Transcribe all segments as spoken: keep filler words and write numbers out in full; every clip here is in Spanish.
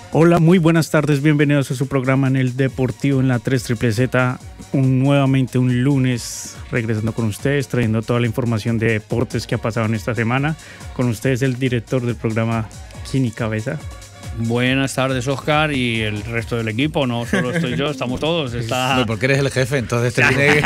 Hola, muy buenas tardes, bienvenidos a su programa en el Deportivo en la tres Triple Z, un, nuevamente un lunes regresando con ustedes, trayendo toda la información de deportes que ha pasado en esta semana. Con ustedes el director del programa, Kini Cabeza. Buenas tardes, Oscar, y el resto del equipo, no solo estoy yo, estamos todos. Está... No, porque eres el jefe, entonces te tiene que...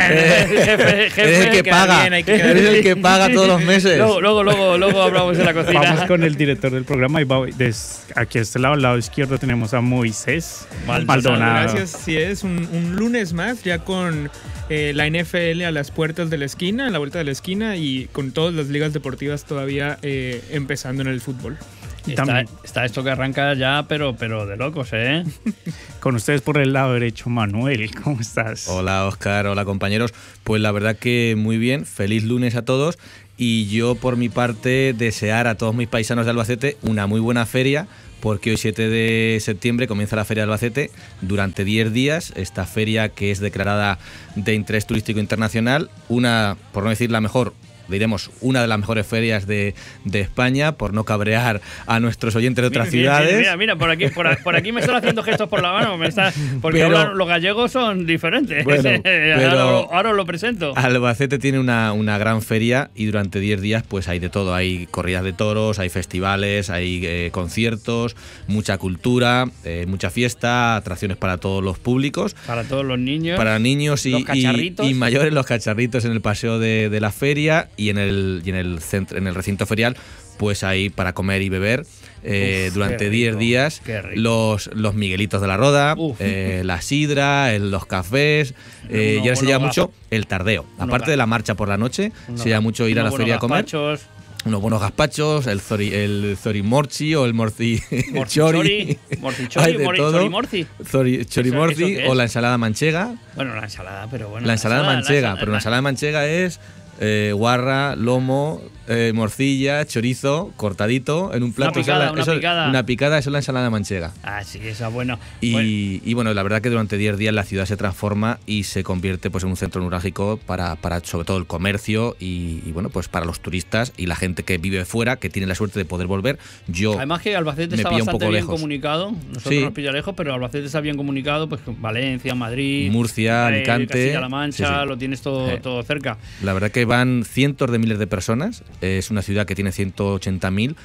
jefe, jefe, eres el que paga, bien, que... eres el que paga todos los meses. Luego, luego, luego, luego hablamos en la cocina. Vamos con el director del programa y des, aquí a este lado, al lado izquierdo, tenemos a Moisés Maldonado. Gracias, sí es un, un lunes más, ya con eh, la N F L a las puertas de la esquina, a la vuelta de la esquina, y con todas las ligas deportivas todavía eh, empezando en el fútbol. Está, está esto que arranca ya, pero, pero de locos, ¿eh? Con ustedes por el lado derecho, Manuel, ¿cómo estás? Hola, Oscar, hola, compañeros. Pues la verdad que muy bien, feliz lunes a todos. Y yo, por mi parte, desear a todos mis paisanos de Albacete una muy buena feria, porque hoy siete de septiembre comienza la Feria de Albacete durante diez días, esta feria que es declarada de interés turístico internacional, una, por no decir la mejor, diremos una de las mejores ferias de, de España, por no cabrear a nuestros oyentes de otras mira, ciudades. Mira, mira, por aquí, por, por aquí me están haciendo gestos por la mano, me está, porque pero, ahora los gallegos son diferentes. Bueno, pero ahora, ahora os lo presento. Albacete tiene una, una gran feria y durante diez días pues hay de todo. Hay corridas de toros, hay festivales, hay eh, conciertos, mucha cultura, eh, mucha fiesta, atracciones para todos los públicos. Para todos los niños. Para niños y, y, y mayores, los cacharritos en el paseo de, de la feria. Y en el, y en el centro, en el recinto ferial, pues ahí para comer y beber eh, Uf, durante diez días los, los Miguelitos de la Roda, eh, la sidra, el, los cafés, eh, uno, y ahora se lleva mucho el tardeo. Aparte de la marcha por la noche, uno, se lleva mucho ir a la feria a comer. Gazpachos. Unos buenos gazpachos, el zori, el zorimorchi o el morci chori, morci chori, de todo. Zorimorci. Zori, chorimorci o la ensalada manchega. Bueno, la ensalada, pero bueno. La ensalada, la ensalada manchega, la, pero la ensalada manchega es Eh, guarra, lomo, eh, morcilla, chorizo, cortadito en un plato. Una picada, la, una eso, picada. Una picada, eso es la ensalada manchega. Ah, sí, esa es bueno. Y bueno. y bueno, la verdad que durante diez días la ciudad se transforma y se convierte pues en un centro neurálgico para, para sobre todo el comercio y, y bueno, pues para los turistas y la gente que vive fuera, que tiene la suerte de poder volver. Yo Además que Albacete me está pilla bastante un poco bien lejos. comunicado. Nosotros sí. nos pilla lejos, pero Albacete está bien comunicado, pues con Valencia, Madrid, Murcia, eh, Alicante, Castilla-La Mancha, sí, sí. lo tienes todo, eh. todo cerca. La verdad que van cientos de miles de personas, es una ciudad que tiene ciento ochenta mil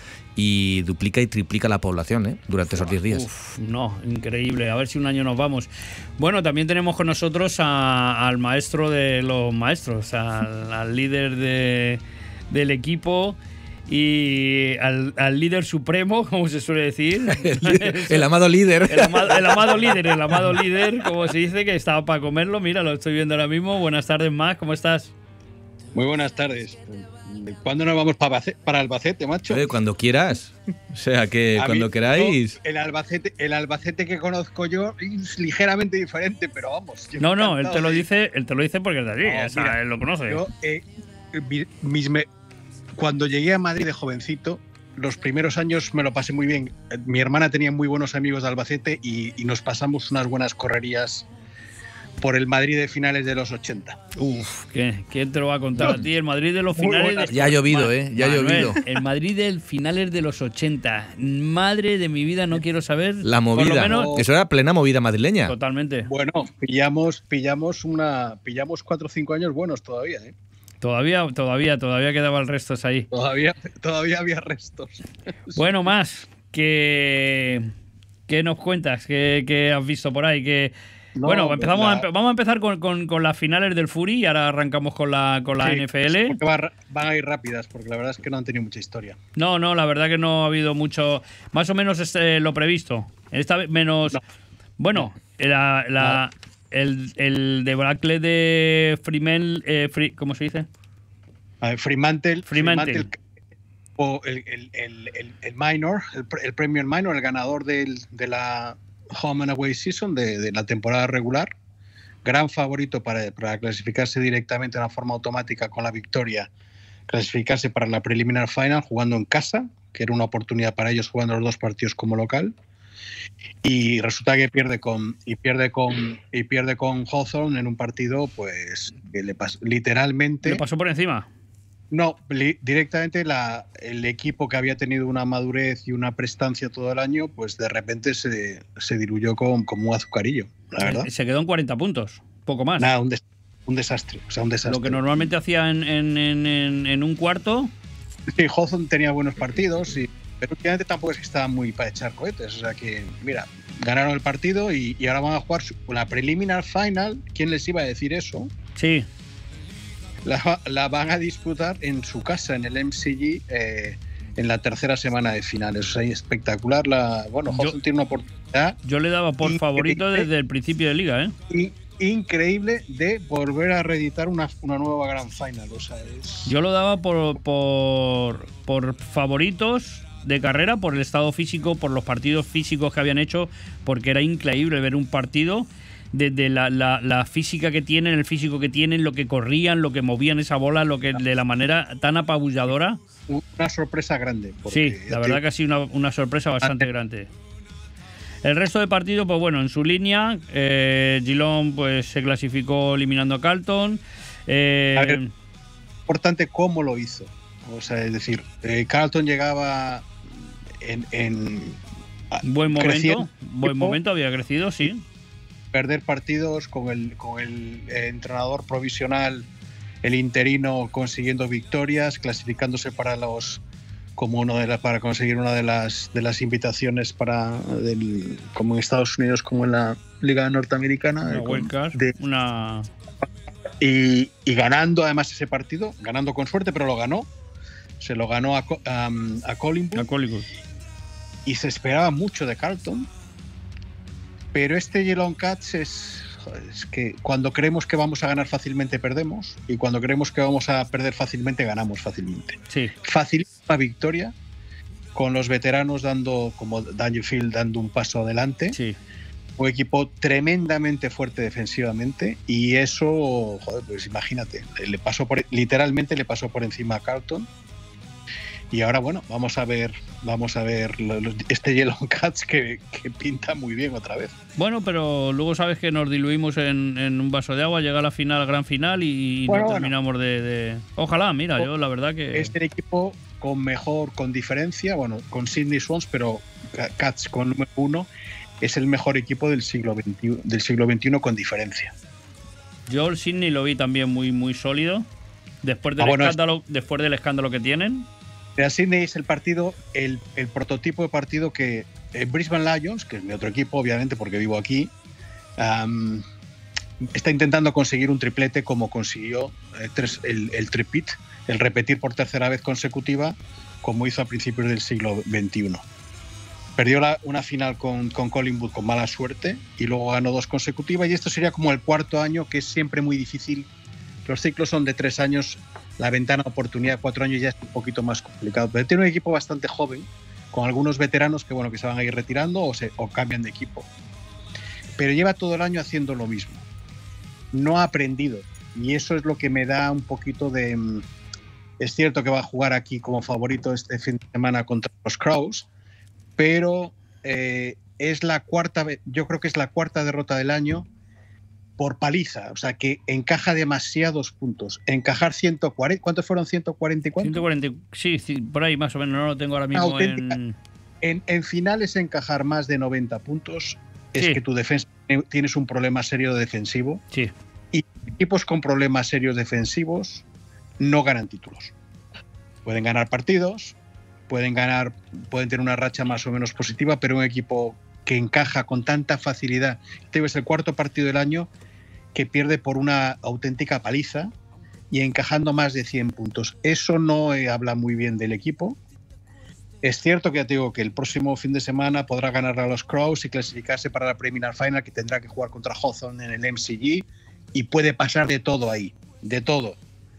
y duplica y triplica la población ¿eh? durante esos diez días. Uf, no, increíble, a ver si un año nos vamos. Bueno, también tenemos con nosotros a, al maestro de los maestros, al, al líder de, del equipo y al, al líder supremo, como se suele decir. el, el amado líder. El amado, el amado líder, el amado líder, como se dice, que estaba para comerlo. Mira, lo estoy viendo ahora mismo. Buenas tardes, Max, ¿cómo estás? Muy buenas tardes. ¿Cuándo nos vamos para Albacete, para Albacete macho? Eh, cuando quieras. O sea, que a cuando mí, queráis. No, el, Albacete, el Albacete que conozco yo es ligeramente diferente, pero vamos. No, no, él te lo dice, él te lo dice porque es de allí, no, o sea, mira, él lo conoce. Yo, eh, mis, me, cuando llegué a Madrid de jovencito, los primeros años me lo pasé muy bien. Mi hermana tenía muy buenos amigos de Albacete y, y nos pasamos unas buenas correrías por el Madrid de finales de los ochenta. Uf, ¿qué? ¿Quién te lo va a contar no, a ti? El Madrid de los finales... De... Ya ha llovido, ¿eh? Ya ha llovido. El Madrid de finales de los ochenta. Madre de mi vida, no quiero saber... La movida. Por lo menos... Eso era plena movida madrileña. Totalmente. Bueno, pillamos, pillamos, una, pillamos cuatro o cinco años buenos todavía, ¿eh? Todavía, todavía, todavía quedaban restos ahí. Todavía, todavía había restos. Bueno, más, que... ¿Qué nos cuentas? ¿Qué, qué has visto por ahí? ¿Qué... No, bueno, empezamos la... a empe vamos a empezar con, con, con las finales del Fury y ahora arrancamos con la, con la sí, N F L. Va, van a ir rápidas porque la verdad es que no han tenido mucha historia. No, no, la verdad que no ha habido mucho. Más o menos es eh, lo previsto. Esta vez menos. No. Bueno, la, la, no. el, el debacle de Freeman, eh, Free, ¿cómo se dice? A ver, Fremantle. Fremantle. Fremantle o el, el, el, el, el Minor, el, el Premier Minor, el ganador del, de la Home and Away Season de, de la temporada regular, gran favorito para, para clasificarse directamente de una forma automática con la victoria, clasificarse para la Preliminar Final jugando en casa, que era una oportunidad para ellos jugando los dos partidos como local, y resulta que pierde con y pierde con y pierde con Hawthorn en un partido pues que le pasó literalmente le pasó por encima No, li- directamente la, el equipo que había tenido una madurez y una prestancia todo el año, pues de repente se, se diluyó con, como un azucarillo, la verdad. Se quedó en cuarenta puntos, poco más. Nada, un, des- un desastre, o sea, un desastre. Lo que normalmente hacía en, en, en, en, en un cuarto. Sí, Hawthorne tenía buenos partidos, y, pero últimamente tampoco es que estaba muy para echar cohetes. O sea que, mira, ganaron el partido y, y ahora van a jugar su- la preliminar final. ¿Quién les iba a decir eso? Sí, La, la van a disputar en su casa, en el M C G, eh, en la tercera semana de finales. O sea, espectacular. La, bueno, Hawthorne Yo- tiene una oportunidad yo le daba por Increíble. favorito desde el principio de liga, ¿eh? in- increíble de volver a reeditar una, una nueva Grand Final. O sea, es... Yo lo daba por, por, por favoritos de carrera, por el estado físico, por los partidos físicos que habían hecho, porque era increíble ver un partido desde la, la, la física que tienen, el físico que tienen, lo que corrían, lo que movían esa bola, lo que de la manera tan apabulladora. una sorpresa grande. Sí, la verdad que ha sido una, una sorpresa bastante grande. El resto de partidos, pues bueno, en su línea, eh, Geelong pues se clasificó eliminando a Carlton. Eh, A ver, importante cómo lo hizo. O sea, es decir, eh, Carlton llegaba en, en buen momento, creciendo, buen momento, había crecido, sí. perder partidos con el, con el eh, entrenador provisional, el interino consiguiendo victorias, clasificándose para los como uno de la, para conseguir una de las de las invitaciones para del, como en Estados Unidos como en la Liga Norteamericana, Una eh, con- wildcard, de- una... y, y ganando además ese partido, ganando con suerte, pero lo ganó. Se lo ganó a, Co- a, a Collingwood Alcohólicos. y se esperaba mucho de Carlton. Pero este Geelong Cats es, joder, es que cuando creemos que vamos a ganar fácilmente perdemos, y cuando creemos que vamos a perder fácilmente ganamos fácilmente. Sí, Facilísima victoria, con los veteranos dando, como Dangerfield, dando un paso adelante. sí. Un equipo tremendamente fuerte defensivamente, y eso, joder, pues imagínate, le pasó por, literalmente le pasó por encima a Carlton. Y ahora, bueno, vamos a ver, vamos a ver lo- los- este Geelong Cats que, que pinta muy bien otra vez. Bueno, pero luego sabes que nos diluimos en, en un vaso de agua, llega la final, gran final y Bueno, no bueno. terminamos de, de- Ojalá, mira, yo la verdad que... Este equipo con mejor, con diferencia, bueno, con Sydney Swans, pero Ca- Cats con número uno, es el mejor equipo del siglo veintiuno, del siglo veintiuno con diferencia. Yo el Sydney lo vi también muy, muy sólido. Después del, Ah, bueno, es- escándalo, después del escándalo que tienen. Real Sydney es el partido, el, el prototipo de partido que eh, Brisbane Lions, que es mi otro equipo, obviamente, porque vivo aquí, am, está intentando conseguir un triplete como consiguió eh, tres- el, el tripit, el repetir por tercera vez consecutiva, como hizo a principios del siglo veintiuno. Perdió la- una final con, con Collingwood con mala suerte y luego ganó dos consecutivas, y esto sería como el cuarto año, que es siempre muy difícil. Los ciclos son de tres años, la ventana de oportunidad de cuatro años ya es un poquito más complicado. Pero tiene un equipo bastante joven, con algunos veteranos que, bueno, que se van a ir retirando o, se, o cambian de equipo. Pero lleva todo el año haciendo lo mismo. No ha aprendido. Y eso es lo que me da un poquito de... mm, Es cierto que va a jugar aquí como favorito este fin de semana contra los Crows, pero eh, es la cuarta, ve- yo creo que es la cuarta derrota del año por paliza, o sea que encaja demasiados puntos. Encajar ciento cuarenta, ¿cuántos fueron? ciento cuarenta y cuánto? ciento cuarenta, sí, sí, por ahí más o menos, no lo tengo ahora mismo Auténtica. en... En, en finales encajar más de noventa puntos es Sí. que tu defensa tienes un problema serio de defensivo, Sí, y equipos con problemas serios defensivos no ganan títulos. Pueden ganar partidos, pueden ganar, pueden tener una racha más o menos positiva, pero un equipo que encaja con tanta facilidad, este es el cuarto partido del año que pierde por una auténtica paliza y encajando más de cien puntos. Eso no eh, habla muy bien del equipo. Es cierto que ya te digo que el próximo fin de semana podrá ganar a los Crows y clasificarse para la Preliminar Final, que tendrá que jugar contra Hawthorn en el M C G, y puede pasar de todo ahí, de todo.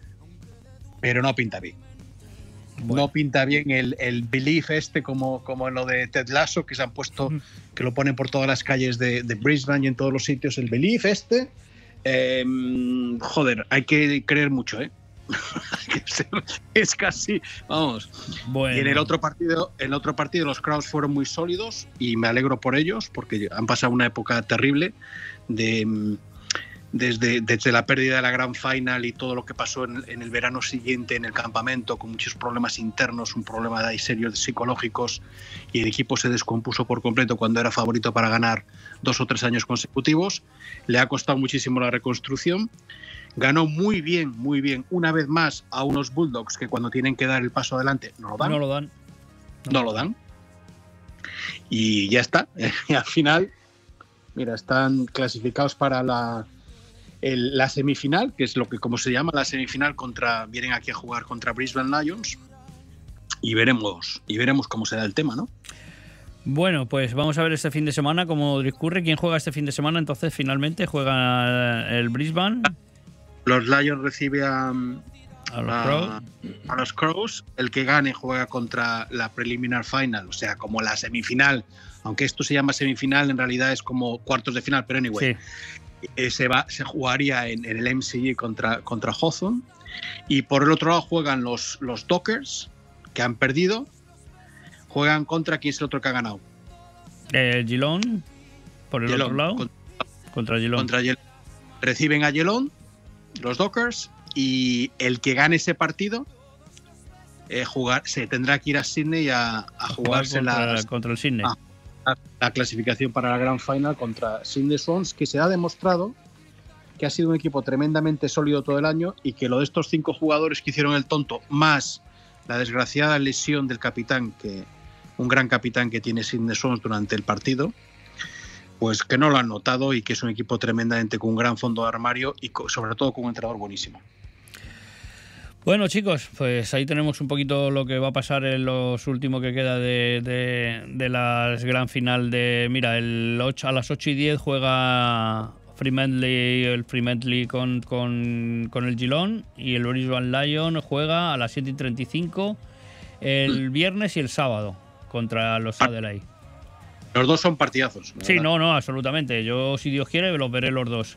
Pero no pinta bien. Bueno. No pinta bien el, el belief este, como, como en lo de Ted Lasso, que se han puesto, que lo ponen por todas las calles de, de Brisbane y en todos los sitios, el belief este. Eh, joder, hay que creer mucho, ¿eh? Es casi, vamos. bueno. Y en el otro partido, el otro partido los Crows fueron muy sólidos y me alegro por ellos porque han pasado una época terrible de, desde, desde la pérdida de la Grand Final y todo lo que pasó en, en el verano siguiente en el campamento, con muchos problemas internos, un problema de ahí serios psicológicos, y el equipo se descompuso por completo cuando era favorito para ganar dos o tres años consecutivos. Le ha costado muchísimo la reconstrucción. Ganó muy bien, muy bien, una vez más a unos Bulldogs que cuando tienen que dar el paso adelante no lo dan. No lo dan. No, no lo dan. Y ya está. Y al final, mira, están clasificados para la, el, la semifinal, que es lo que como se llama la semifinal, contra, vienen aquí a jugar contra Brisbane Lions, y veremos, y veremos cómo se da el tema, ¿no? Bueno, pues vamos a ver este fin de semana cómo discurre. ¿Quién juega este fin de semana? Entonces, finalmente juega el Brisbane. Los Lions recibe a, a, los, a, Crows. a los Crows. El que gane juega contra la Preliminar Final, o sea, como la semifinal. Aunque esto se llama semifinal, en realidad es como cuartos de final, pero anyway. Sí. Eh, se, va, se jugaría en, en el M C G contra, contra Hawthorn. Y por el otro lado juegan los, los Dockers, que han perdido. Juegan contra, ¿quién es el otro que ha ganado? Eh, Geelong, por el Geelong, otro lado. Contra, contra Geelong. Contra Geelong. Reciben a Geelong, los Dockers, y el que gane ese partido eh, jugar, se tendrá que ir a Sydney a, a jugarse contra, la, contra el Sydney. A, a, la clasificación para la Grand Final contra Sydney Swans, que se ha demostrado que ha sido un equipo tremendamente sólido todo el año, y que lo de estos cinco jugadores que hicieron el tonto, más la desgraciada lesión del capitán, que un gran capitán que tiene Sydney Swans durante el partido, pues que no lo han notado, y que es un equipo tremendamente con un gran fondo de armario y sobre todo con un entrenador buenísimo. Bueno, chicos, pues ahí tenemos un poquito lo que va a pasar en los últimos que queda de, de, de las gran final de... Mira, el ocho, a las ocho y diez juega Fremantle, el Fremantle con, con, con el Geelong, y el Brisbane Lions juega a las siete y treinta y cinco el viernes y el sábado contra los Adelaide. Los dos son partidazos. Sí, no, no, absolutamente. Yo, si Dios quiere, los veré los dos.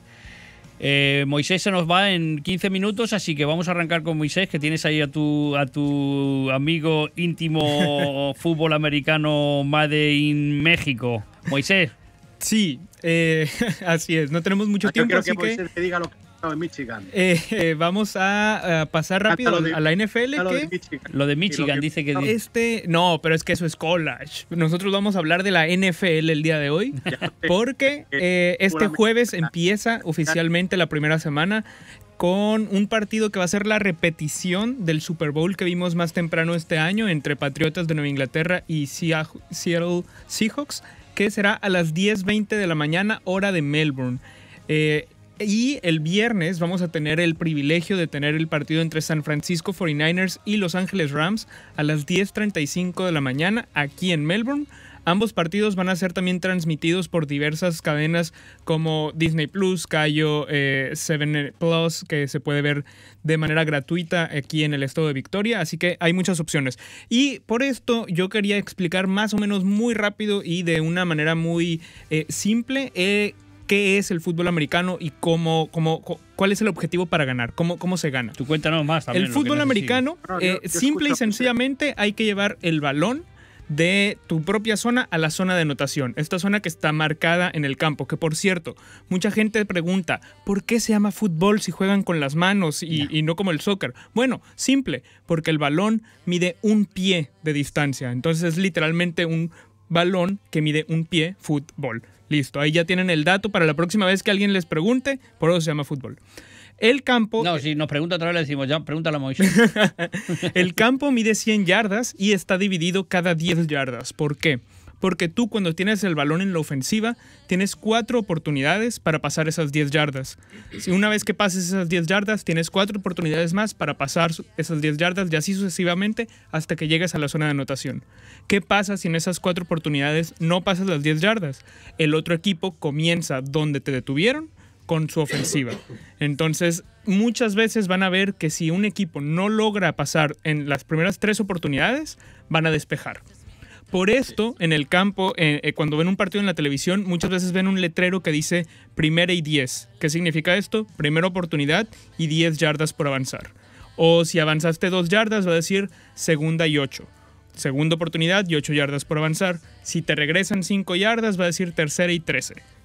Eh, Moisés se nos va en quince minutos, así que vamos a arrancar con Moisés, que tienes ahí a tu, a tu amigo íntimo fútbol americano Made in México. Moisés. Sí, eh, así es. No tenemos mucho ah, tiempo, yo así que Moisés que... te diga lo que en Michigan. Eh, eh, vamos a, a pasar rápido de, a la N F L. Lo que de Michigan, lo de Michigan lo que, dice que... Este, no, pero es que eso es college. Nosotros vamos a hablar de la N F L el día de hoy, porque eh, este jueves empieza oficialmente la primera semana con un partido que va a ser la repetición del Super Bowl que vimos más temprano este año entre Patriotas de Nueva Inglaterra y Seattle Seahawks, que será a las diez veinte de la mañana, hora de Melbourne. Eh, Y el viernes vamos a tener el privilegio de tener el partido entre San Francisco cuarenta y nueve ers y Los Ángeles Rams a las diez treinta y cinco de la mañana aquí en Melbourne. Ambos partidos van a ser también transmitidos por diversas cadenas como Disney Plus, Kayo, eh, seven Plus, que se puede ver de manera gratuita aquí en el estado de Victoria, así que hay muchas opciones. Y por esto yo quería explicar más o menos muy rápido y de una manera muy eh, simple eh, qué es el fútbol americano y cómo, cómo, cuál es el objetivo para ganar, cómo, cómo se gana. Tú cuéntanos más también. El fútbol americano, no, yo, eh, yo simple y sencillamente hay que llevar el balón de tu propia zona a la zona de anotación, esta zona que está marcada en el campo, que por cierto, mucha gente pregunta, ¿por qué se llama fútbol si juegan con las manos y, y no como el soccer? Bueno, simple, porque el balón mide un pie de distancia, entonces es literalmente un balón que mide un pie, fútbol. Listo, ahí ya tienen el dato para la próxima vez que alguien les pregunte, por eso se llama fútbol. El campo... No, si nos pregunta otra vez le decimos, ya, pregúntale a Moisés. El campo mide cien yardas y está dividido cada diez yardas. ¿Por qué? Porque tú cuando tienes el balón en la ofensiva, tienes cuatro oportunidades para pasar esas diez yardas. Si una vez que pases esas diez yardas, tienes cuatro oportunidades más para pasar esas diez yardas y así sucesivamente hasta que llegues a la zona de anotación. ¿Qué pasa si en esas cuatro oportunidades no pasas las diez yardas? El otro equipo comienza donde te detuvieron con su ofensiva. Entonces, muchas veces van a ver que si un equipo no logra pasar en las primeras tres oportunidades, van a despejar. Por esto, en el campo, eh, eh, cuando ven un partido en la televisión, muchas veces ven un letrero que dice primera y diez. ¿Qué significa esto? Primera oportunidad y diez yardas por avanzar. O si avanzaste dos yardas, va a decir segunda y ocho. Segunda oportunidad y ocho yardas por avanzar. Si te regresan cinco yardas, va a decir tercera y trece.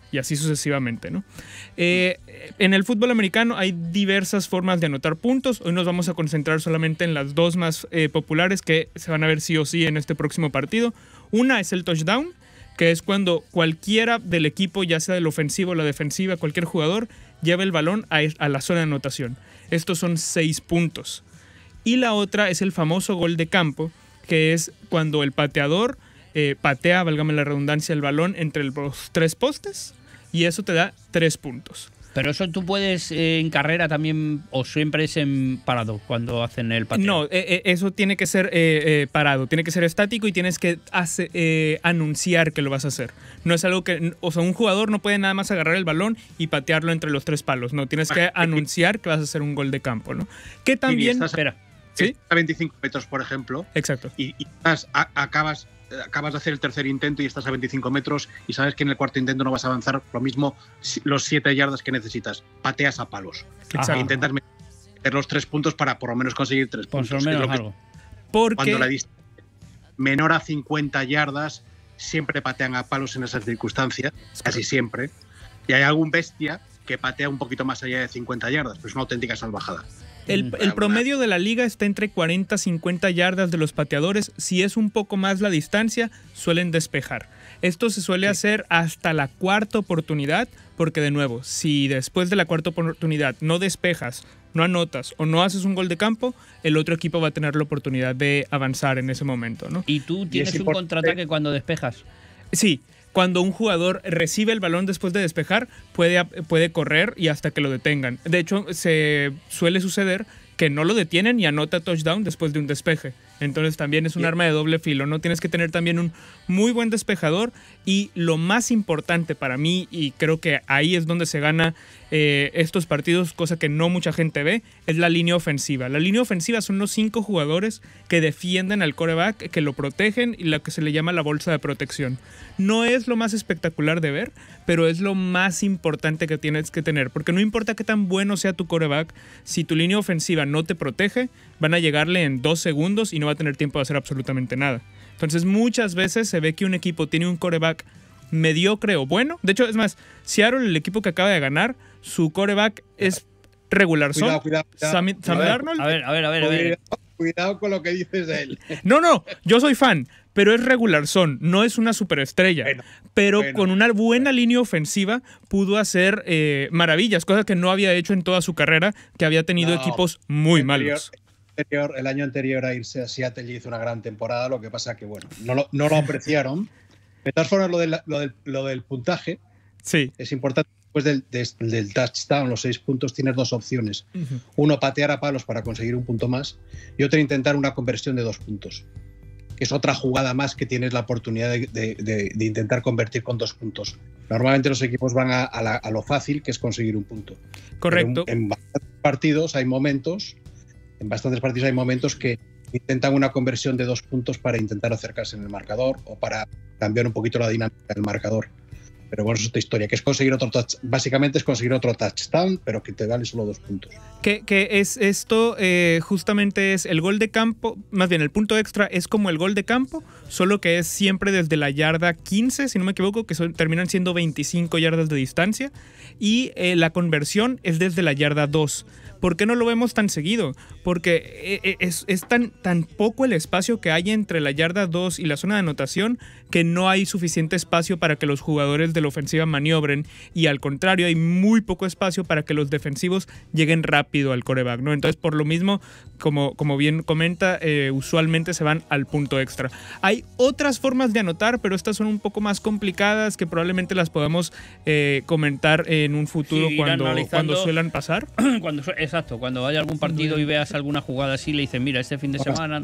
y así sucesivamente, ¿no? Eh, en el fútbol americano hay diversas formas de anotar puntos. Hoy nos vamos a concentrar solamente en las dos más eh, populares que se van a ver sí o sí en este próximo partido. Una es el touchdown, que es cuando cualquiera del equipo, ya sea del ofensivo o la defensiva, cualquier jugador, lleva el balón a, a la zona de anotación. Estos son seis puntos. Y la otra es el famoso gol de campo, que es cuando el pateador eh, patea, válgame la redundancia, el balón entre los tres postes, y eso te da tres puntos. Pero eso tú puedes eh, en carrera también, o siempre es en parado cuando hacen el pateo. No, eh, eh, eso tiene que ser eh, eh, parado, tiene que ser estático y tienes que hace, eh, anunciar que lo vas a hacer. No es algo que, o sea, un jugador no puede nada más agarrar el balón y patearlo entre los tres palos. No, tienes que anunciar que vas a hacer un gol de campo, ¿no? Que también... Estás, espera. ¿Sí? A veinticinco metros, por ejemplo. Exacto. Y, y estás, a, acabas... acabas de hacer el tercer intento y estás a veinticinco metros y sabes que en el cuarto intento no vas a avanzar lo mismo los siete yardas que necesitas. Pateas a palos. Exacto. E intentas meter los tres puntos para por lo menos conseguir tres por puntos. Por lo menos es lo que, algo. Porque... Cuando la distancia menor a cincuenta yardas, siempre patean a palos en esas circunstancias, casi siempre. Y hay algún bestia que patea un poquito más allá de cincuenta yardas, pero es una auténtica salvajada. El, el promedio de la liga está entre cuarenta a cincuenta yardas de los pateadores. Si es un poco más la distancia, suelen despejar. Esto se suele sí. hacer hasta la cuarta oportunidad, porque de nuevo, si después de la cuarta oportunidad no despejas, no anotas o no haces un gol de campo, el otro equipo va a tener la oportunidad de avanzar en ese momento, ¿no? ¿Y tú tienes y un contraataque cuando despejas? Sí. Cuando un jugador recibe el balón después de despejar, puede, puede correr y hasta que lo detengan. De hecho, se suele suceder que no lo detienen y anota touchdown después de un despeje. Entonces también es un arma de doble filo, ¿no? Tienes que tener también un muy buen despejador y lo más importante para mí, y creo que ahí es donde se gana eh, estos partidos, cosa que no mucha gente ve, es la línea ofensiva. La línea ofensiva son los cinco jugadores que defienden al quarterback, que lo protegen y lo que se le llama la bolsa de protección. No es lo más espectacular de ver, pero es lo más importante que tienes que tener, porque no importa qué tan bueno sea tu quarterback, si tu línea ofensiva no te protege, van a llegarle en dos segundos y no va a tener tiempo de hacer absolutamente nada. Entonces muchas veces se ve que un equipo tiene un quarterback mediocre o bueno. De hecho, es más, Seattle, el equipo que acaba de ganar, su quarterback es regular. Cuidado, cuidado, cuidado. Sam, Sam Darnold. A ver, a ver, a ver, a ver. Cuidado, cuidado con lo que dices de él. No, no, yo soy fan, pero es regular son, no es una superestrella. Bueno, pero bueno, con una buena línea ofensiva pudo hacer eh, maravillas, cosas que no había hecho en toda su carrera, que había tenido no, equipos muy el anterior, malos. Anterior, el año anterior a irse a Seattle hizo una gran temporada, lo que pasa que bueno, no lo, no lo apreciaron. De todas formas, lo, de la, lo, del, lo del puntaje sí. es importante. Después del, del, del touchdown, los seis puntos, tienes dos opciones. Uh-huh. Uno, patear a palos para conseguir un punto más, y otro, intentar una conversión de dos puntos. Que es otra jugada más que tienes la oportunidad de, de, de, de intentar convertir con dos puntos. Normalmente los equipos van a, a, la, a lo fácil, que es conseguir un punto. Correcto. En, en bastantes partidos hay momentos, en bastantes partidos hay momentos que intentan una conversión de dos puntos para intentar acercarse en el marcador o para cambiar un poquito la dinámica del marcador. Pero bueno, es otra historia, que es conseguir otro touch, básicamente es conseguir otro touchdown, pero que te vale solo dos puntos. Que, que es esto, eh, justamente es el gol de campo, más bien el punto extra es como el gol de campo, solo que es siempre desde la yarda quince, si no me equivoco, que son, terminan siendo veinticinco yardas de distancia, y eh, la conversión es desde la yarda dos. ¿Por qué no lo vemos tan seguido? Porque es, es tan, tan poco el espacio que hay entre la yarda dos y la zona de anotación que no hay suficiente espacio para que los jugadores de la ofensiva maniobren, y al contrario hay muy poco espacio para que los defensivos lleguen rápido al quarterback, ¿no? Entonces por lo mismo, como, como bien comenta, eh, usualmente se van al punto extra. Hay otras formas de anotar, pero estas son un poco más complicadas que probablemente las podamos eh, comentar en un futuro sí, cuando, cuando suelan pasar. Cuando Exacto, cuando vaya a algún partido y veas alguna jugada así, le dicen, mira, este fin de semana...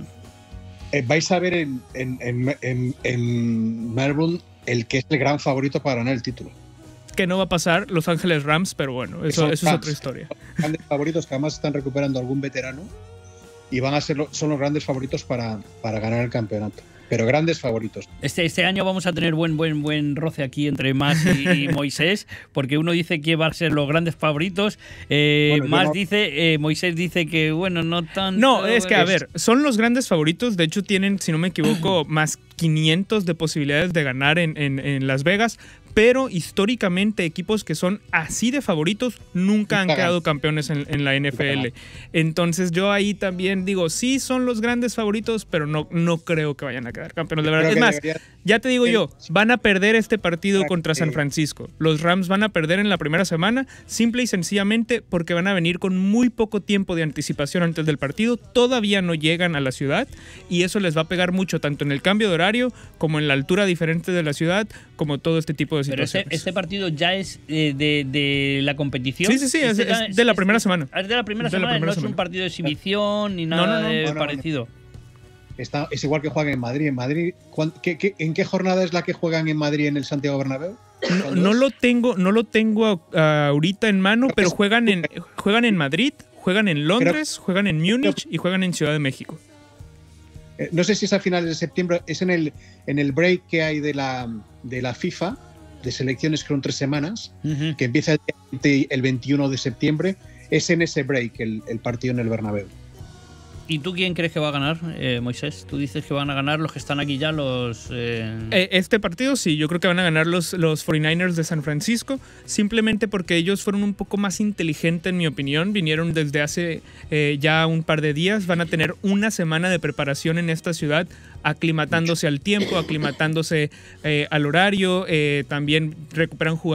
Eh, vais a ver en, en, en, en, en Melbourne el que es el gran favorito para ganar el título. Que no va a pasar Los Ángeles Rams, pero bueno, eso, eso es otra historia. Los grandes favoritos que además están recuperando algún veterano y van a ser lo, son los grandes favoritos para, para ganar el campeonato. Pero grandes favoritos. Este, este año vamos a tener buen buen buen roce aquí entre Mas y, y Moisés, porque uno dice que van a ser los grandes favoritos. Eh, bueno, Mas no... dice, eh, Moisés dice que bueno, no tanto. No, es que a ver, son los grandes favoritos. De hecho, tienen, si no me equivoco, más quinientos de posibilidades de ganar en, en, en Las Vegas. pero históricamente equipos que son así de favoritos nunca han quedado campeones en, en la N F L. Entonces yo ahí también digo, sí son los grandes favoritos, pero no, no creo que vayan a quedar campeones, de verdad. Es más, ya te digo yo, van a perder este partido contra San Francisco. Los Rams van a perder en la primera semana, simple y sencillamente porque van a venir con muy poco tiempo de anticipación antes del partido, todavía no llegan a la ciudad y eso les va a pegar mucho, tanto en el cambio de horario, como en la altura diferente de la ciudad, como todo este tipo de situaciones. Pero este, este partido ya es eh, de, de la competición. Sí, sí, sí, este es, es de la primera es, semana. Es de la primera de semana, la primera no semana. es un partido de exhibición ni nada no, no, no, de no, no, parecido. No. Está, es igual que juegan en Madrid. En Madrid, ¿qué, qué, ¿en qué jornada es la que juegan en Madrid en el Santiago Bernabéu? No, no lo tengo, no lo tengo uh, ahorita en mano, pero juegan en, juegan en Madrid, juegan en Londres, juegan en Múnich y juegan en Ciudad de México. Eh, no sé si es a finales de septiembre, es en el, en el break que hay de la, de la FIFA, de selecciones que son tres semanas, uh-huh. que empieza el, el veintiuno de septiembre. Es en ese break el, el partido en el Bernabéu. ¿Y tú quién crees que va a ganar, eh, Moisés? Tú dices que van a ganar los que están aquí ya, los... Eh... Este partido sí, yo creo que van a ganar los, los cuarenta y nueve ers de San Francisco, simplemente porque ellos fueron un poco más inteligentes, en mi opinión. Vinieron desde hace eh, ya un par de días, van a tener una semana de preparación en esta ciudad, aclimatándose al tiempo, aclimatándose eh, al horario, eh, también recuperan jugadores